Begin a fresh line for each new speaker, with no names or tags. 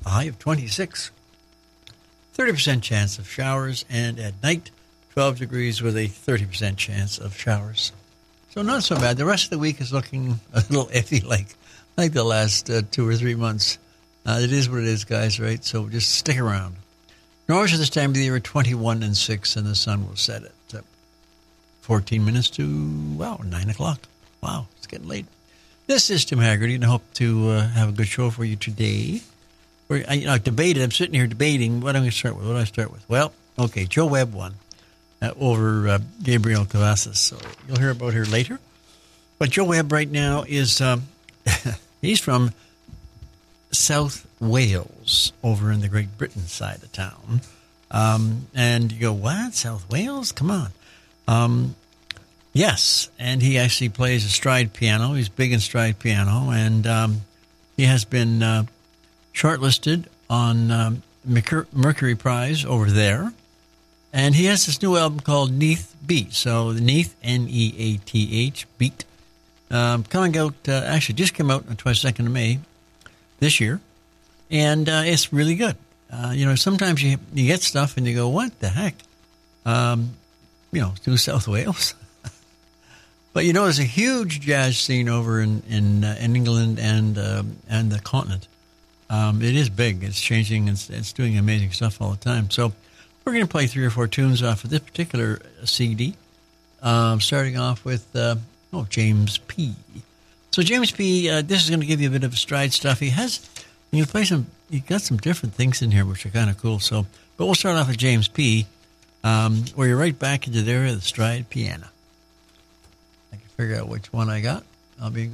a high of 26. 30% chance of showers, and at night, 12 degrees with a 30% chance of showers. So not so bad. The rest of the week is looking a little iffy like the last 2 or 3 months. It is what it is, guys, right? So just stick around. Norwich at this time of the year are 21 and 6, and the sun will set at 14 minutes to, 9 o'clock. Wow, it's getting late. This is Tim Haggerty, and I hope to have a good show for you today. I debated. I'm sitting here debating what I'm going to start with. What do I start with? Well, okay, Joe Webb won over Gabriel Cavazos, so you'll hear about her later. But Joe Webb right now is, he's from South Wales, over in the Great Britain side of town. And you go, what? South Wales? Come on. Yes, and he actually plays a stride piano. He's big in stride piano, and he has been shortlisted on Mercury Prize over there. And he has this new album called Neath Beat. So Neath, Neath, Beat. Coming out, actually just came out on the 22nd of May this year. And it's really good. Sometimes you get stuff and you go, what the heck? Through South Wales. But there's a huge jazz scene over in England and the continent. It is big. It's changing. It's doing amazing stuff all the time. So we're going to play 3 or 4 tunes off of this particular CD, starting off with James P. So James P. This is going to give you a bit of stride stuff. He got some different things in here which are kind of cool. So, but we'll start off with James P. Where you're right back into there, the stride piano. I can figure out which one I got. I'll be